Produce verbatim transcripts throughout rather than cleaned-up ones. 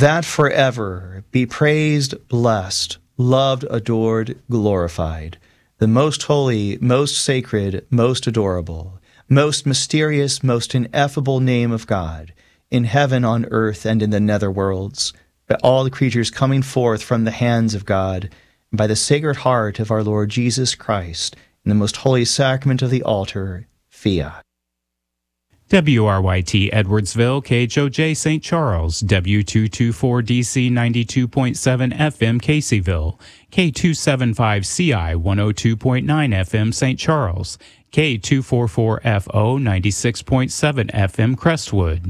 that forever be praised, blessed, loved, adored, glorified, the most holy, most sacred, most adorable, most mysterious, most ineffable name of God, in heaven, on earth, and in the nether worlds, by all the creatures coming forth from the hands of God, and by the sacred heart of our Lord Jesus Christ, in the most holy sacrament of the altar, fiat. W R Y T Edwardsville, K H O J Saint Charles, W two twenty-four D C ninety-two point seven F M Caseyville, K two seventy-five C I one oh two point nine F M Saint Charles, K two forty-four F O ninety-six point seven F M Crestwood.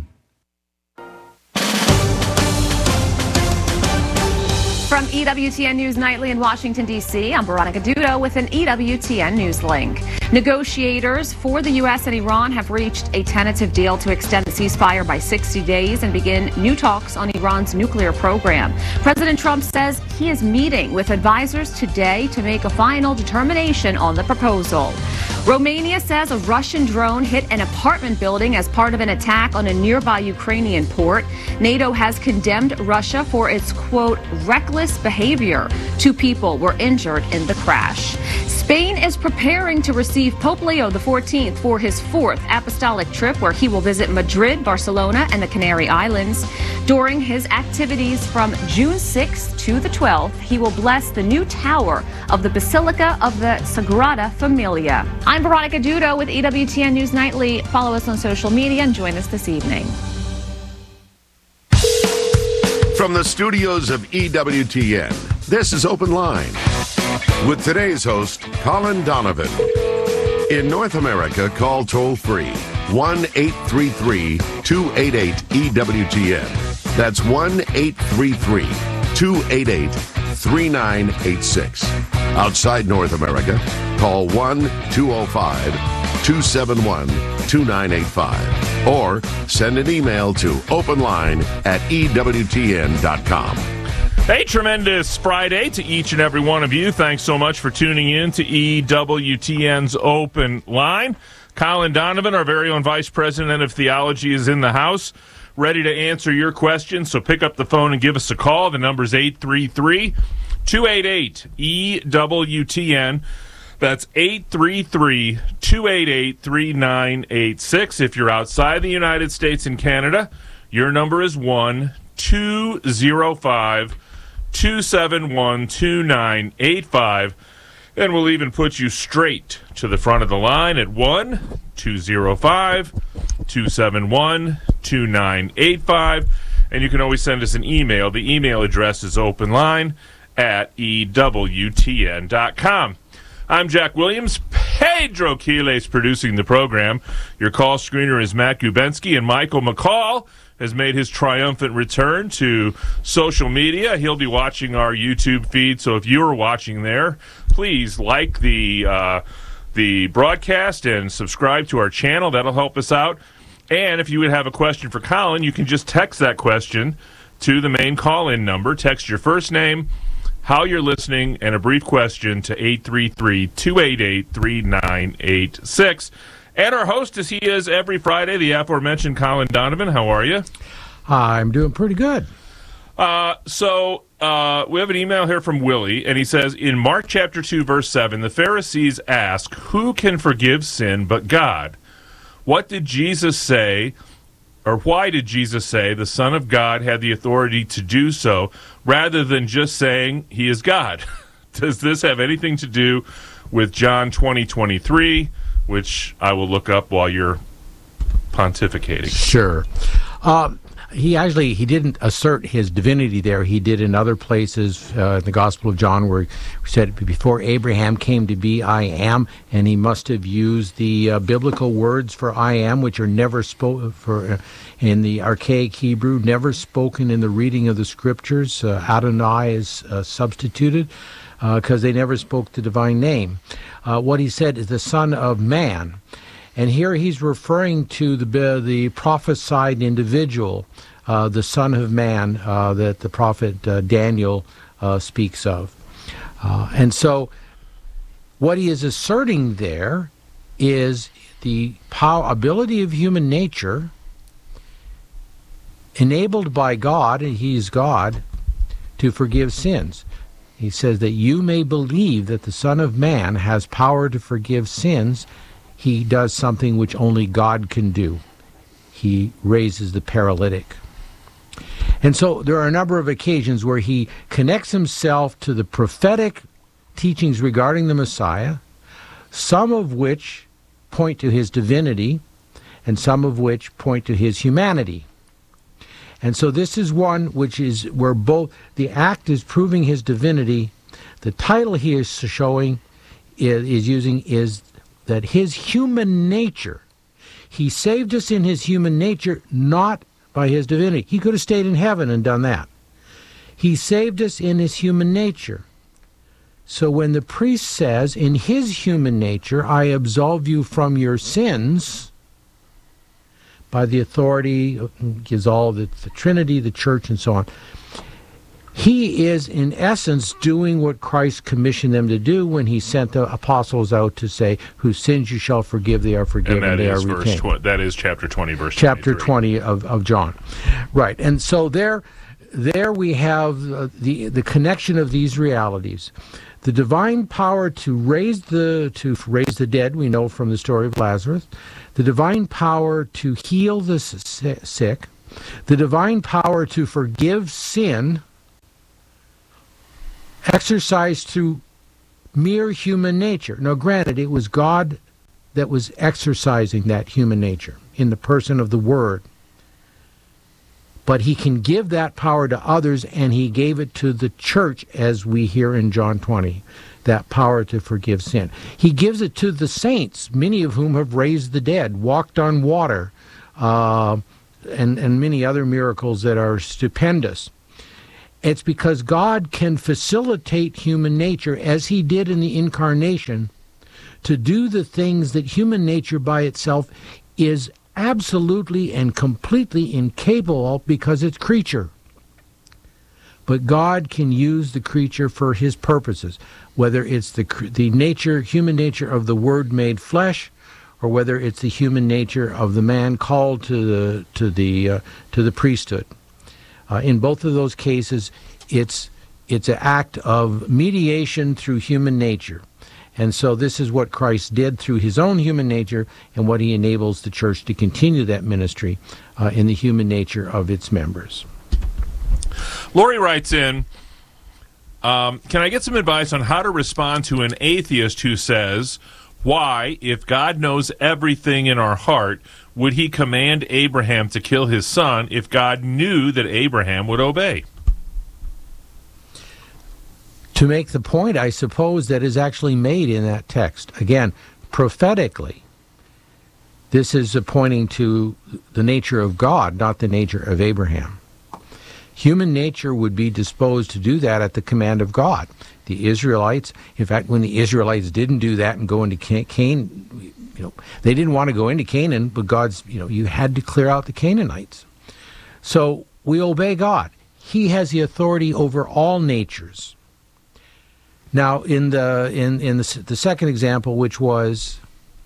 From E W T N News Nightly in Washington, D C, I'm Veronica Dudo with an E W T N News link. Negotiators for the U S and Iran have reached a tentative deal to extend the ceasefire by sixty days and begin new talks on Iran's nuclear program. President Trump says he is meeting with advisors today to make a final determination on the proposal. Romania says a Russian drone hit an apartment building as part of an attack on a nearby Ukrainian port. NATO has condemned Russia for its, quote, reckless behavior. Two people were injured in the crash. Spain is preparing to receive Pope Leo the fourteenth for his fourth apostolic trip, where he will visit Madrid, Barcelona, and the Canary Islands. During his activities from June sixth to the twelfth, he will bless the new tower of the Basilica of the Sagrada Familia. I'm Veronica Dudo with E W T N News Nightly. Follow us on social media and join us this evening. From the studios of E W T N, this is Open Line with today's host, Colin Donovan. In North America, call toll-free one eight three three, two eight eight, E W T N. That's one eight three three, two eight eight, three nine eight six. Outside North America, call one two oh five, two seven one, two nine eight five or send an email to openline at E W T N dot com. Hey, tremendous Friday to each and every one of you. Thanks so much for tuning in to E W T N's Open Line. Colin Donovan, our very own Vice President of Theology, is in the house, ready to answer your questions. So pick up the phone and give us a call. The number's eight three three, two eight eight, E W T N. That's eight three three, two eight eight, three nine eight six. If you're outside the United States and Canada, your number is one two oh five, two seven one, two nine eight five. And we'll even put you straight to the front of the line at one two oh five, two seven one, two nine eight five. And you can always send us an email. The email address is openline at E W T N dot com. I'm Jack Williams. Pedro Quiles producing the program. Your call screener is Matt Gubensky, and Michael McCall has made his triumphant return to social media. He'll be watching our YouTube feed, so if you're watching there, please like the uh, the broadcast and subscribe to our channel. That'll help us out. And if you would have a question for Colin, you can just text that question to the main call-in number. Text your first name, how you're listening, and a brief question to eight three three, two eight eight, three nine eight six. And our host, as he is every Friday, the aforementioned Colin Donovan. How are you? I'm doing pretty good. Uh, so uh, we have an email here from Willie, and he says, in Mark chapter two, verse seven, the Pharisees ask, who can forgive sin but God? What did Jesus say, or why did Jesus say the Son of God had the authority to do so, rather than just saying he is God? Does this have anything to do with John twenty twenty-three, which I will look up while you're pontificating? Sure. Um, he actually, he didn't assert his divinity there. He did in other places, uh, in the Gospel of John, where he said, before Abraham came to be, I am, and he must have used the uh, biblical words for I am, which are never spoken for uh, in the archaic Hebrew, never spoken in the reading of the Scriptures. Uh, Adonai is uh, substituted because uh, they never spoke the divine name. Uh, what he said is the Son of Man. And here he's referring to the the prophesied individual, uh, the Son of Man, uh, that the prophet uh, Daniel uh, speaks of. Uh, and so what he is asserting there is the power, ability of human nature enabled by God, and he is God, to forgive sins. He says that you may believe that the Son of Man has power to forgive sins. He does something which only God can do. He raises the paralytic. And so there are a number of occasions where he connects himself to the prophetic teachings regarding the Messiah, some of which point to his divinity, and some of which point to his humanity. And so this is one which is where both the act is proving his divinity. The title he is showing is, is using is that his human nature, he saved us in his human nature, not by his divinity. He could have stayed in heaven and done that. He saved us in his human nature. So when the priest says, in his human nature, I absolve you from your sins, by the authority, gives all the, the Trinity, the Church, and so on, he is, in essence, doing what Christ commissioned them to do when he sent the apostles out to say, whose sins you shall forgive, they are forgiven, and that they is are retained. Verse tw- that is chapter twenty, verse Chapter twenty-three. twenty of, of John. Right. And so there, there we have uh, the, the connection of these realities. The divine power to raise the to raise the dead, we know from the story of Lazarus. The divine power to heal the sick. The divine power to forgive sin, exercised through mere human nature. Now, granted, it was God that was exercising that human nature in the person of the Word. But he can give that power to others, and he gave it to the church, as we hear in John twenty, that power to forgive sin. He gives it to the saints, many of whom have raised the dead, walked on water, uh, and, and many other miracles that are stupendous. It's because God can facilitate human nature, as he did in the incarnation, to do the things that human nature by itself is absolutely and completely incapable of, because it's creature. But God can use the creature for his purposes, whether it's the the nature, human nature of the Word made flesh, or whether it's the human nature of the man called to the to the uh, to the priesthood. Uh, in both of those cases, it's it's an act of mediation through human nature. And so this is what Christ did through his own human nature, and what he enables the church to continue that ministry uh, in the human nature of its members. Lori writes in, um, can I get some advice on how to respond to an atheist who says, why, if God knows everything in our heart, would he command Abraham to kill his son if God knew that Abraham would obey? To make the point, I suppose, that is actually made in that text. Again, prophetically, this is pointing to the nature of God, not the nature of Abraham. Human nature would be disposed to do that at the command of God. The Israelites, in fact, when the Israelites didn't do that and go into Canaan, you know, they didn't want to go into Canaan, but God's, you know, you had to clear out the Canaanites. So we obey God. He has the authority over all natures. Now, in the in in the, the second example, which was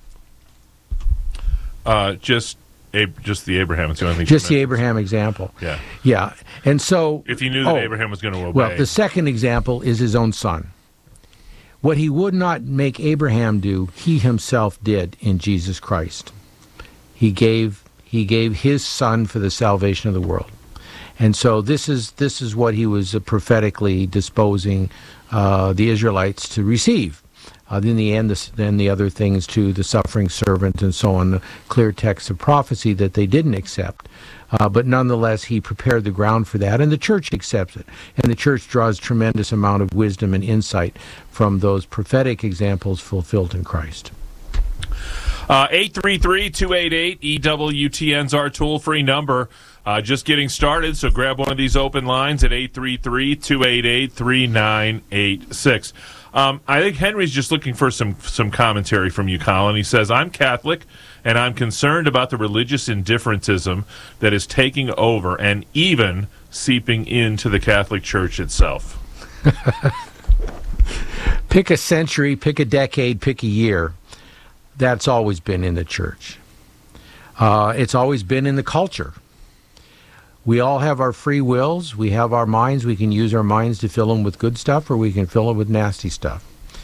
uh, just a, just the Abraham, it's the only thing. Just the Abraham example. Yeah, yeah, and so if he knew that oh, Abraham was going to obey. Well, the second example is his own son. What he would not make Abraham do, he himself did in Jesus Christ. He gave he gave his son for the salvation of the world. And so this is this is what he was uh, prophetically disposing uh, the Israelites to receive. Uh, in the end, this, then the other things too, the suffering servant and so on, the clear text of prophecy that they didn't accept. Uh, but nonetheless, he prepared the ground for that, and the church accepts it. And the church draws tremendous amount of wisdom and insight from those prophetic examples fulfilled in Christ. Uh, eight three three, two eight eight, E W T N's our toll-free number. Uh, just getting started, so grab one of these open lines at eight three three, two eight eight, three nine eight six. Um, I think Henry's just looking for some, some commentary from you, Colin. He says, I'm Catholic, and I'm concerned about the religious indifferentism that is taking over and even seeping into the Catholic Church itself. Pick a century, pick a decade, pick a year. That's always been in the church. Uh, it's always been in the culture. We all have our free wills. We have our minds. We can use our minds to fill them with good stuff, or we can fill it with nasty stuff.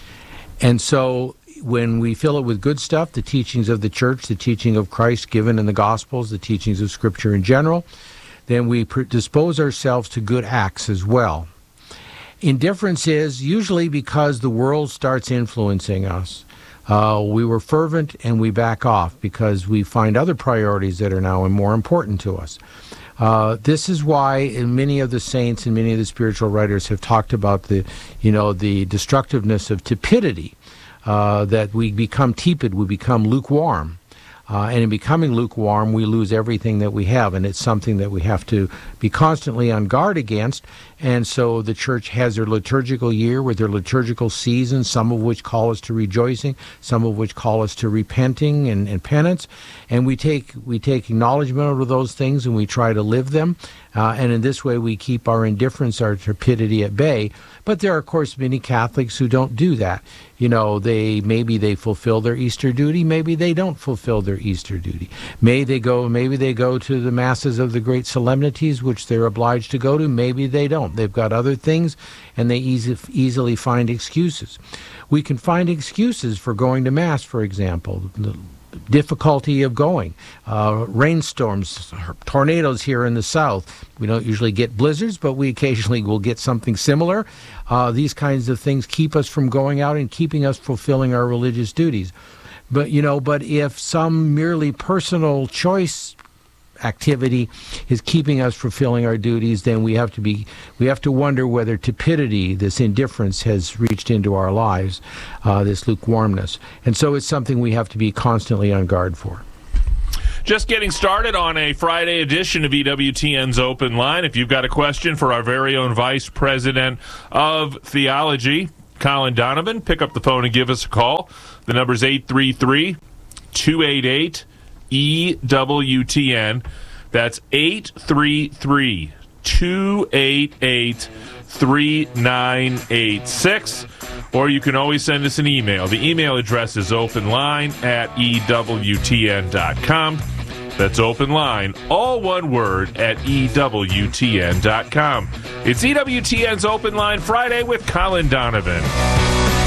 And so when we fill it with good stuff, the teachings of the church, the teaching of Christ given in the Gospels, the teachings of Scripture in general, then we dispose ourselves to good acts as well. Indifference is usually because the world starts influencing us. Uh, we were fervent and we back off because we find other priorities that are now more important to us. Uh, this is why many of the saints and many of the spiritual writers have talked about the, you know, the destructiveness of tepidity, uh, that we become tepid, we become lukewarm. Uh, and in becoming lukewarm, we lose everything that we have, and it's something that we have to be constantly on guard against. And so the church has their liturgical year with their liturgical seasons, some of which call us to rejoicing, some of which call us to repenting and, and penance. And we take we take acknowledgement of those things and we try to live them. Uh, and in this way, we keep our indifference, our tepidity at bay. But there are, of course, many Catholics who don't do that. You know, they maybe they fulfill their Easter duty, maybe they don't fulfill their Easter duty. May they go, maybe they go to the masses of the great solemnities, which they're obliged to go to. Maybe they don't. They've got other things, and they easy, easily find excuses. We can find excuses for going to Mass, for example. The difficulty of going, uh, rainstorms, tornadoes here in the south. We don't usually get blizzards, but we occasionally will get something similar. Uh, these kinds of things keep us from going out and keeping us fulfilling our religious duties. But, you know, but if some merely personal choice activity is keeping us fulfilling our duties, then we have to be we have to wonder whether tepidity, this indifference, has reached into our lives, uh, this lukewarmness. And so it's something we have to be constantly on guard for. Just getting started on a Friday edition of E W T N's Open Line. If you've got a question for our very own Vice President of Theology, Colin Donovan, pick up the phone and give us a call. The number's eight three three, two eight eight, E W T N. That's eight three three, two eight eight, three nine eight six. Or you can always send us an email. The email address is openline at E W T N dot com. That's openline, all one word, at E W T N dot com. It's E W T N's Open Line Friday with Colin Donovan.